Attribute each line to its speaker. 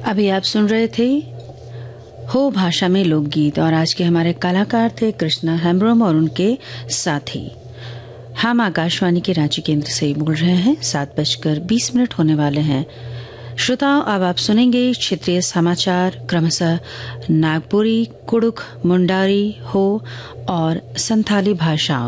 Speaker 1: अभी आप सुन रहे थे हो भाषा में लोकगीत और आज के हमारे कलाकार थे कृष्णा हेम्ब्रम और उनके साथी। हम आकाशवाणी के रांची केंद्र से बोल रहे हैं। 7:20 होने वाले हैं। श्रोताओं, अब आप सुनेंगे क्षेत्रीय समाचार क्रमशः नागपुरी, कुड़ुख, मुंडारी, हो और संथाली भाषाओं